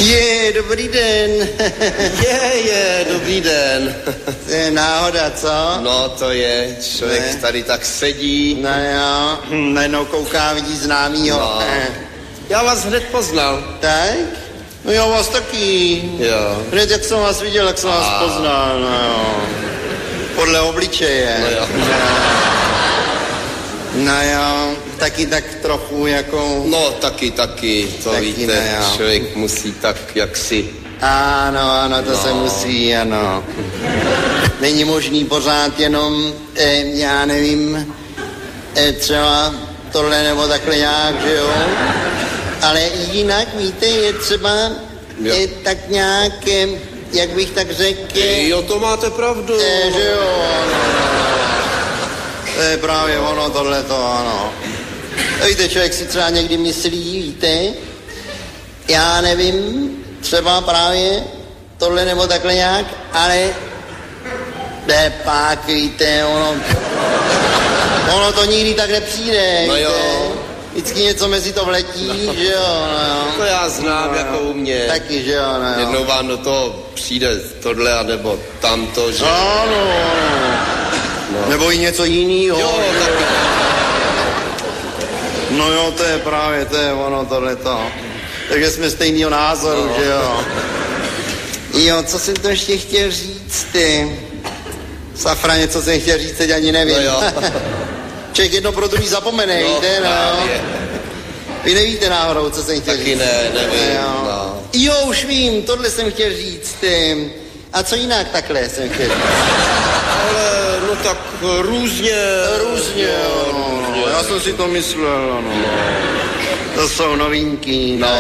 Dobrý den. Dobrý den. To je náhoda, co? No to je, člověk tady tak sedí. No jo, najednou kouká, vidí známýho. No. Já vás hned poznal. Tak? No já vás taky. Jo. Hned jak jsem vás viděl, jak jsem vás poznal, no jo. Podle obličeje. No jo. No jo, taky tak trochu jako... No taky, to taky, víte, no, člověk musí tak jaksi... Ano, to se musí, ano. Není možný pořád jenom, já nevím, třeba tohle nebo takhle nějak, že jo? Ale jinak, víte, je třeba tak nějak, jak bych tak řekl... Jo, to máte pravdu. Že jo, to je právě ono, tohleto, ano. Víte, člověk si třeba někdy myslí, víte, já nevím, třeba právě tohle nebo takhle nějak, ale pak, víte, ono to nikdy tak nepřijde, no víte. Jo. Vždycky něco mezi to vletí, že jo, no. To já znám, jako u mě. Taky, že jo, no. Jednou vám do toho přijde tohle, anebo tamto, že... Ano. Nebo i něco jinýho. Jo, taky. No jo, to je právě, to je ono tohleto. Takže jsme stejného názoru, že jo. Jo, co jsem to ještě chtěl říct, ty? Safraně, co jsem chtěl říct, teď ani nevím. No jo. Člověk jedno pro druhý zapomene, víte, no. Vy nevíte náhodou, co jsem chtěl říct. Taky nevím, no. Jo, už vím, tohle jsem chtěl říct, ty. A co jinak takhle jsem chtěl říct? Ale, no tak různě. Různě. Já jsem si to myslel, no. To jsou novinky, no.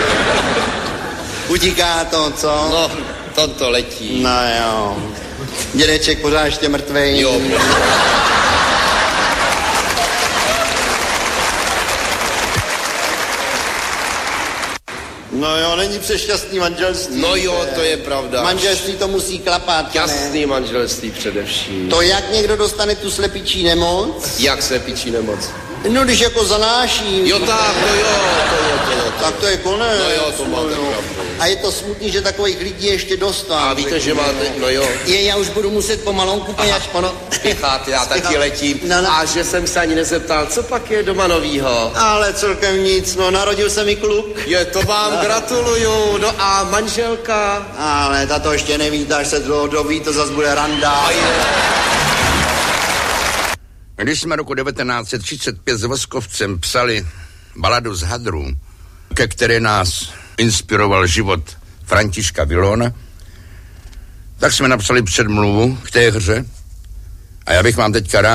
Utíká to, co? No, to letí. No jo. Dědeček pořád ještě mrtvej. Jo. No jo, není přešťastný manželství. No jo, to je pravda. Manželství to musí klapat. Jasný manželství především. To jak někdo dostane tu slepičí nemoc? Jak slepičí nemoc? No, když jako zanáší. Jo, tak, to jo. Tak to je konec. No jo, to máte pravdu. A je to smutný, že takových lidí ještě dostat. A víte, že máte, no jo. Já už budu muset pomalonku, poněž ono... Spěchat, já taky letím. No. A že jsem se ani nezeptal, co pak je doma novýho? Ale celkem nic, no, narodil se mi kluk. Je, to vám gratuluju, no a manželka? Ale ta to ještě neví, až se doví, to zas bude randa. Když jsme roku 1935 s Voskovcem psali baladu z hadrů, ke které nás inspiroval život Františka Vilóna, tak jsme napsali předmluvu k té hře a já bych vám teďka rád